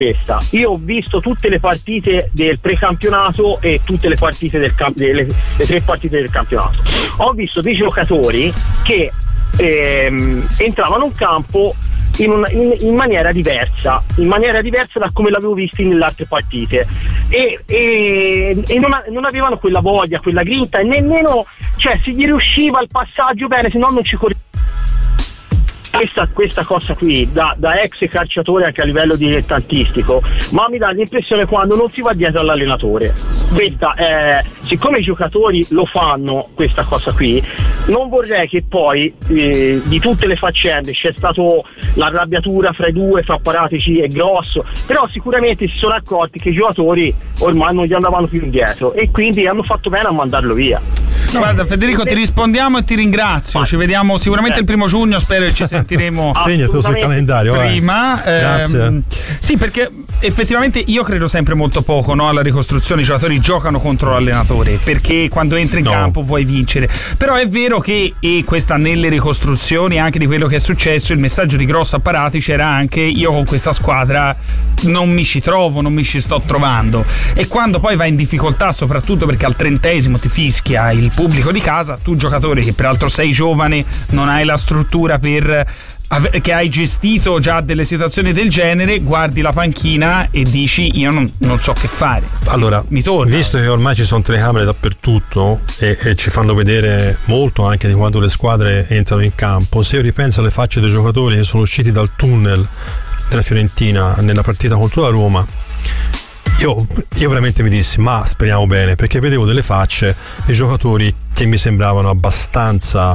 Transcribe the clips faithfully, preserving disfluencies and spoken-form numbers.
questa. Io ho visto tutte le partite del precampionato e tutte le partite del camp- delle, le tre partite del campionato. Ho visto dei giocatori che ehm, entravano in campo In, una, in, in maniera diversa, in maniera diversa da come l'avevo visto nelle altre partite, e, e, e non, non avevano quella voglia, quella grinta, e nemmeno, cioè, se gli riusciva il passaggio bene, se no non ci correva. Questa, questa cosa qui da, da ex calciatore anche a livello dilettantistico, ma mi dà l'impressione quando non si va dietro all'allenatore. Questa è, siccome i giocatori lo fanno questa cosa qui, non vorrei che poi eh, di tutte le faccende c'è stato l'arrabbiatura fra i due, fra Paratici e Grosso, però sicuramente si sono accorti che i giocatori ormai non gli andavano più indietro e quindi hanno fatto bene a mandarlo via. No, guarda Federico, ti rispondiamo e ti ringrazio. Ci vediamo sicuramente il primo giugno, spero che ci sentiremo segna tu sul calendario prima. Eh. Grazie. Eh, sì, perché effettivamente io credo sempre molto poco, no, alla ricostruzione. I giocatori giocano contro l'allenatore perché quando entri in no. campo vuoi vincere. Però è vero che, e questa nelle ricostruzioni anche di quello che è successo, il messaggio di Grosso a Paratici era anche: io con questa squadra non mi ci trovo, non mi ci sto trovando. E quando poi vai in difficoltà, soprattutto perché al trentesimo ti fischia il pubblico di casa, tu giocatore che peraltro sei giovane, non hai la struttura per che hai gestito già delle situazioni del genere, guardi la panchina e dici io non, non so che fare. Allora, mi torna. Visto che ormai ci sono telecamere dappertutto e, e ci fanno vedere molto anche di quando le squadre entrano in campo, se io ripenso alle facce dei giocatori che sono usciti dal tunnel della Fiorentina nella partita contro la Roma, Io, io veramente mi dissi ma speriamo bene, perché vedevo delle facce dei giocatori che mi sembravano abbastanza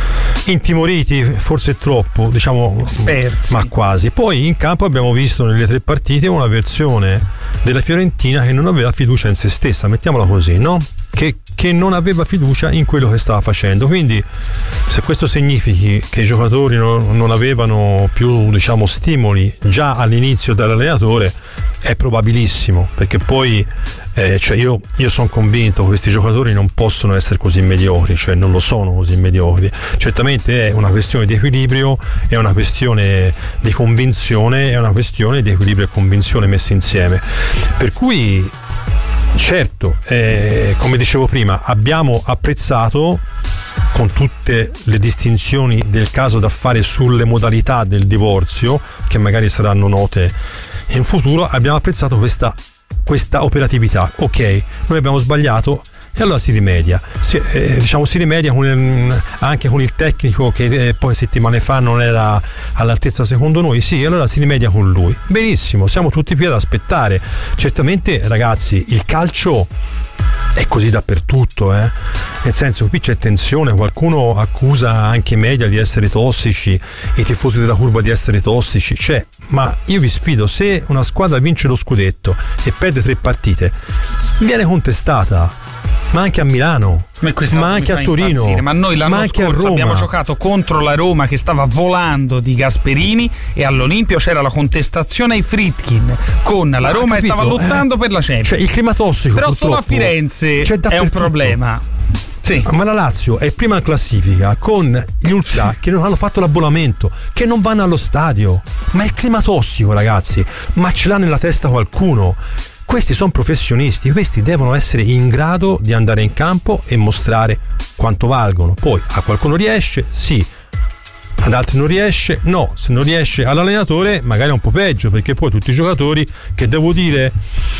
intimoriti, forse troppo, diciamo, spersi, ma quasi. Poi in campo abbiamo visto nelle tre partite una versione della Fiorentina che non aveva fiducia in se stessa, mettiamola così, no? Che, che non aveva fiducia in quello che stava facendo. Quindi se questo significhi che i giocatori non, non avevano più, diciamo, stimoli già all'inizio dall'allenatore, è probabilissimo, perché poi eh, cioè io, io sono convinto che questi giocatori non possono essere così mediocri, cioè non lo sono così mediocri. Certamente è una questione di equilibrio, è una questione di convinzione, è una questione di equilibrio e convinzione messi insieme, per cui certo, eh, come dicevo prima, abbiamo apprezzato, con tutte le distinzioni del caso da fare sulle modalità del divorzio, che magari saranno note in futuro, abbiamo apprezzato questa, questa operatività. Ok, noi abbiamo sbagliato e allora si rimedia, si, eh, diciamo si rimedia con il, anche con il tecnico che eh, poi settimane fa non era all'altezza secondo noi, sì, allora si rimedia con lui. Benissimo, siamo tutti qui ad aspettare. Certamente ragazzi, il calcio è così dappertutto, eh? Nel senso, qui c'è tensione, qualcuno accusa anche i media di essere tossici, i tifosi della curva di essere tossici, cioè, ma io vi sfido, se una squadra vince lo scudetto e perde tre partite, viene contestata, ma anche a Milano, ma, ma anche a Torino, impazzire. Ma noi l'anno ma scorso abbiamo giocato contro la Roma che stava volando di Gasperini e all'Olimpio c'era la contestazione ai Friedkin con la Roma che stava lottando eh, per la Champions. Cioè il clima tossico, però solo a Firenze è un problema. Sì. Ma la Lazio è prima in classifica con gli ultra che non hanno fatto l'abbonamento, che non vanno allo stadio. Ma è il clima tossico, ragazzi, ma ce l'ha nella testa qualcuno. Questi sono professionisti, questi devono essere in grado di andare in campo e mostrare quanto valgono. Poi a qualcuno riesce, sì, ad altri non riesce, no. Se non riesce all'allenatore magari è un po' peggio, perché poi tutti i giocatori, che devo dire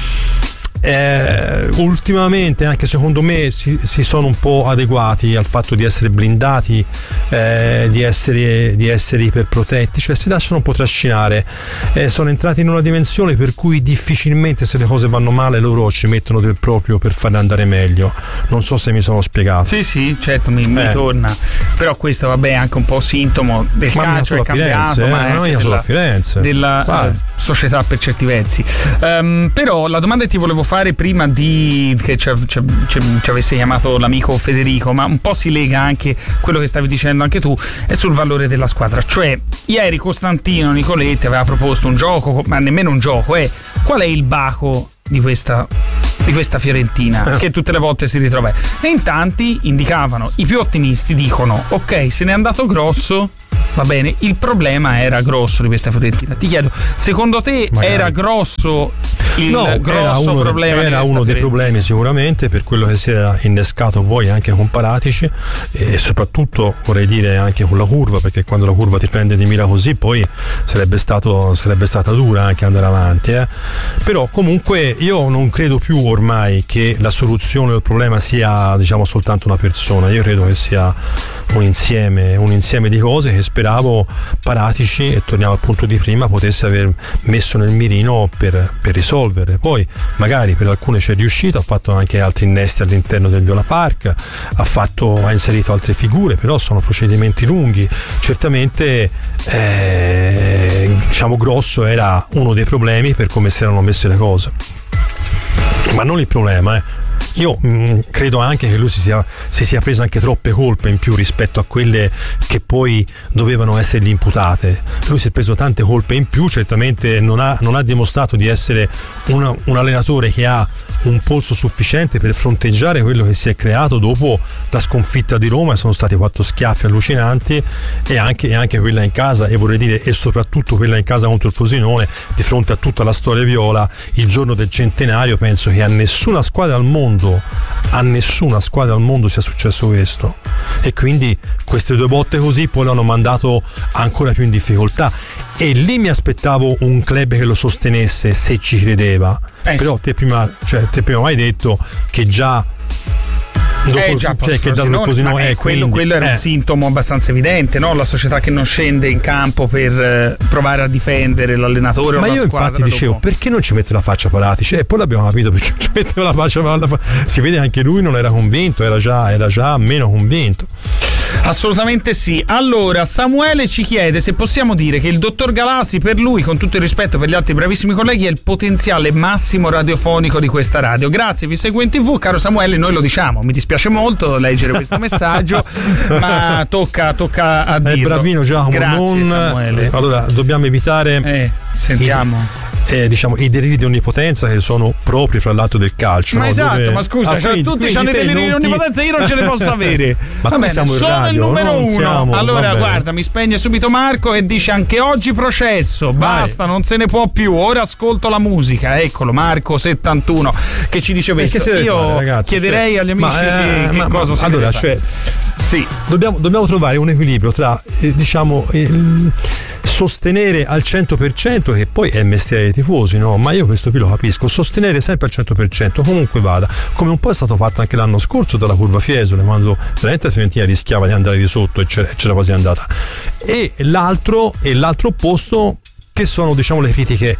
Eh, ultimamente anche secondo me si, si sono un po' adeguati al fatto di essere blindati, eh, di essere di essere iperprotetti, cioè si lasciano un po' trascinare, eh, sono entrati in una dimensione per cui difficilmente, se le cose vanno male, loro ci mettono del proprio per farle andare meglio. Non so se mi sono spiegato. Sì sì, certo, mi, mi eh. torna, però questo vabbè è anche un po' sintomo del ma calcio, è cambiato, Firenze, ma eh, non è solo a Firenze, della uh, società per certi versi. Um, però la domanda che ti volevo fare prima di che ci, ci, ci, ci avesse chiamato l'amico Federico, ma un po' si lega anche quello che stavi dicendo anche tu, è sul valore della squadra. Cioè ieri Costantino Nicoletti aveva proposto un gioco, ma nemmeno un gioco, è qual è il baco di questa di questa Fiorentina, che tutte le volte si ritrova, e in tanti indicavano, i più ottimisti dicono ok, se n'è andato Grosso, va bene, il problema era Grosso di questa Fiorentina. Ti chiedo, secondo te Magari. era Grosso il no, grosso era uno, problema? Era uno dei problemi sicuramente, per quello che si era innescato poi anche con Paratici, e soprattutto vorrei dire anche con la curva, perché quando la curva ti prende di mira così poi sarebbe stato sarebbe stata dura anche andare avanti, eh. Però comunque io non credo più ormai che la soluzione del problema sia, diciamo, soltanto una persona. Io credo che sia un insieme un insieme di cose che speravo Paratici, e torniamo al punto di prima, potesse aver messo nel mirino per, per risolvere. Poi magari per alcune c'è riuscito, ha fatto anche altri innesti all'interno del Viola Park, ha fatto ha inserito altre figure, però sono procedimenti lunghi. Certamente eh, diciamo Grosso era uno dei problemi per come si erano messe le cose, ma non il problema, eh. Io mh, credo anche che lui si sia, si sia preso anche troppe colpe in più rispetto a quelle che poi dovevano essergli imputate. Lui si è preso tante colpe in più, certamente non ha, non ha dimostrato di essere una, un allenatore che ha un polso sufficiente per fronteggiare quello che si è creato dopo la sconfitta di Roma, e sono stati quattro schiaffi allucinanti, e anche, e anche quella in casa, e vorrei dire e soprattutto quella in casa contro il Frosinone, di fronte a tutta la storia viola il giorno del centenario. Penso che a nessuna squadra al mondo a nessuna squadra al mondo sia successo questo, e quindi queste due botte così poi l'hanno mandato ancora più in difficoltà, e lì mi aspettavo un club che lo sostenesse se ci credeva. eh però te prima, cioè, te prima hai detto che già dopo, eh, già, cioè, che Frosinone, Frosinone, eh, quello, quindi, quello era eh. un sintomo abbastanza evidente, no? La società che non scende in campo per eh, provare a difendere l'allenatore o ma la io squadra. infatti dicevo dopo. Perché non ci mette la faccia Paratici, e poi l'abbiamo capito perché non ci metteva la faccia Paratici. Si vede anche lui non era convinto, era già, era già meno convinto. Assolutamente sì. Allora, Samuele ci chiede se possiamo dire che il dottor Galassi, per lui, con tutto il rispetto per gli altri bravissimi colleghi, è il potenziale massimo radiofonico di questa radio. Grazie, vi seguo in tv, caro Samuele, noi lo diciamo, mi dispiace molto leggere questo messaggio, ma tocca, tocca a dirlo. È bravino Giacomo. Grazie, non... Samuele. Allora, dobbiamo evitare eh, sentiamo i, eh, diciamo, i deliri di onnipotenza che sono propri fra l'altro del calcio. Ma no? esatto, Dove... ma scusa, ah, cioè, quindi, tutti hanno i deliri di onnipotenza, io non ce ne posso avere. Ma va bene, siamo sono radio, il numero non uno. siamo, allora, guarda, mi spegne subito Marco e dice anche oggi processo, basta, non se ne può più. Ora ascolto la musica. Eccolo, Marco settantuno che ci dice questo. Io fare, ragazzi, chiederei cioè, agli amici ma, che, eh, che ma, cosa ma, si allora, deve fare. Cioè, sì. dobbiamo, dobbiamo trovare un equilibrio tra eh, diciamo il sostenere al cento per cento, che poi è il mestiere dei tifosi, no? Ma io questo qui lo capisco, sostenere sempre al cento per cento comunque vada, come un po' è stato fatto anche l'anno scorso dalla curva Fiesole, quando veramente la Fiorentina rischiava di andare di sotto e c'era, c'era quasi andata. E l'altro e l'altro opposto, che sono, diciamo, le critiche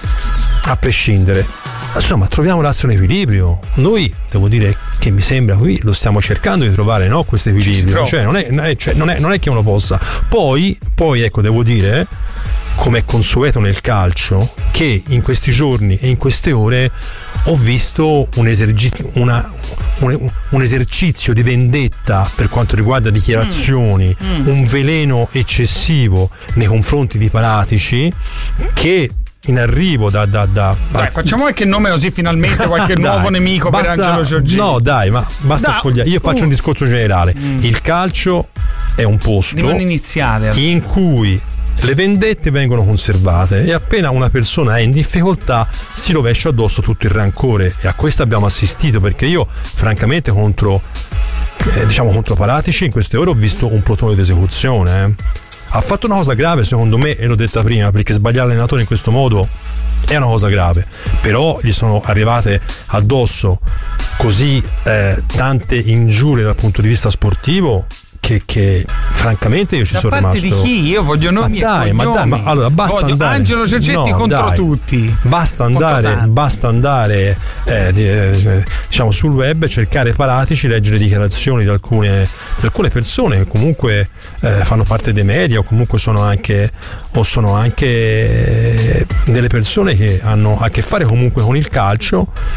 a prescindere. Insomma, troviamo l'asse un equilibrio. Noi, devo dire che mi sembra qui lo stiamo cercando di trovare, no? Questo equilibrio. Cioè, non è, non, è, cioè non, è, non è che uno possa. Poi, poi ecco, devo dire, come è consueto nel calcio, che in questi giorni e in queste ore ho visto un esercizio, una, un, un esercizio di vendetta per quanto riguarda dichiarazioni, mm. Mm. un veleno eccessivo nei confronti di Paratici, che in arrivo da, da, da dai, facciamo qualche nome così finalmente qualche dai, nuovo nemico basta, per Angelo Giorgini. No dai, ma basta da, sfogliare. Io faccio uh. un discorso generale. mm. Il calcio è un posto di non iniziare in cui le vendette vengono conservate, e appena una persona è in difficoltà si rovescia addosso tutto il rancore, e a questo abbiamo assistito, perché io francamente contro eh, diciamo contro Paratici in queste ore ho visto un plotone d'esecuzione. eh. Ha fatto una cosa grave secondo me, e l'ho detta prima, perché sbagliare l'allenatore in questo modo è una cosa grave, però gli sono arrivate addosso così eh, tante ingiurie dal punto di vista sportivo che, che francamente io ci da sono parte rimasto. Di chi? Io voglio nomi ma dai, e ma dai, ma allora basta voglio andare. Angelo Giorgetti no, contro dai, tutti. Basta andare, basta andare eh, di, eh, diciamo sul web, cercare Paratici, leggere dichiarazioni di alcune, di alcune persone che comunque eh, fanno parte dei media, o comunque sono anche o sono anche delle persone che hanno a che fare comunque con il calcio,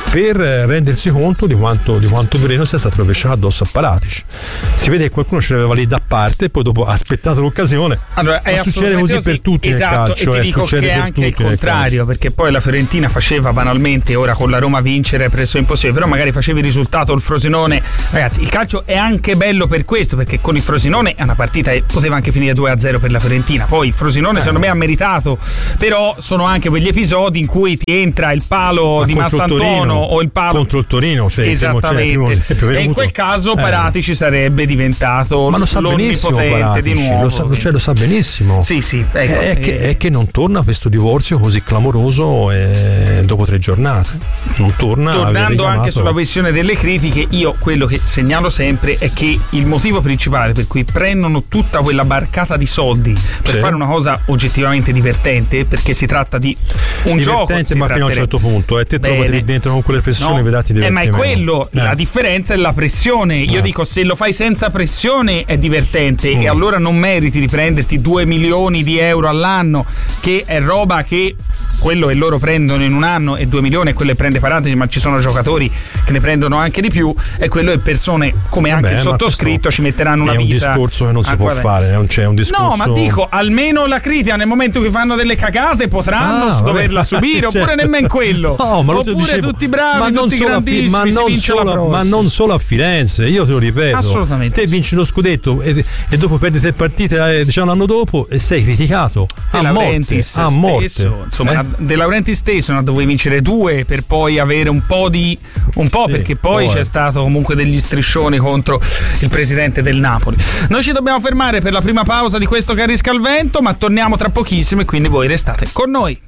per rendersi conto di quanto, di quanto veleno sia stato rovesciato addosso a Paratici. Si vede che qualcuno ce l'aveva lì da parte e poi dopo ha aspettato l'occasione. Allora, ma succede così, così per tutti, esatto, nel calcio, e ti eh, dico che è anche il contrario, perché poi la Fiorentina faceva banalmente, ora con la Roma vincere è presso impossibile, però magari facevi il risultato il Frosinone. Ragazzi, il calcio è anche bello per questo, perché con il Frosinone è una partita e poteva anche finire due a zero per la Fiorentina. Poi il Frosinone eh. secondo me ha meritato, però sono anche quegli episodi in cui ti entra il palo ma di Mastantuono o il palo contro il Torino, cioè, esattamente, e in quel caso Paratici eh. sarebbe diventato ma lo sa l'onnipotente di nuovo, lo sa, cioè, lo sa benissimo. Sì, sì, ecco, è, è, che, è che non torna questo divorzio così clamoroso eh, dopo tre giornate, non torna. Tornando anche sulla questione delle critiche, io quello che segnalo sempre è che il motivo principale per cui prendono tutta quella barcata di soldi per sì. fare una cosa oggettivamente divertente, perché si tratta di un divertente, gioco divertente ma fino a un certo punto e eh, te trovati lì dentro con quelle pressioni, no. vedati eh, ma è quello, eh. la differenza è la pressione. Io eh. dico, se lo fai senza pressione è divertente mm. e allora non meriti di prenderti due milioni di euro all'anno, che è roba che quello che loro prendono in un anno e due milioni, e quello che prende Paratici, ma ci sono giocatori che ne prendono anche di più, e quello che persone come anche Vabbè, il sottoscritto ci metteranno una vita. È un discorso che non si può fare, non c'è un discorso. No, ma dico, almeno la critica nel momento che fanno delle cagate potranno ah, doverla subire, oppure certo. nemmeno quello. No, ma oppure dicevo, tutti bravi, ma tutti grandissimi, ma non, solo, ma non solo a Firenze, io te lo ripeto. Assolutamente. Te vinci lo scudetto e, e dopo perdi tre partite, diciamo l'anno dopo, e sei criticato De a Laurentiis morte, a morte. Stesso, insomma, eh? De Laurentiis stesso ne dovevi vincere due per poi avere un po' di un po' sì, perché poi, poi c'è stato comunque degli striscioni contro il presidente del Napoli. Noi ci dobbiamo fermare per la prima pausa di questo Che arrisca il vento, ma torniamo tra pochissimo e quindi voi restate con noi.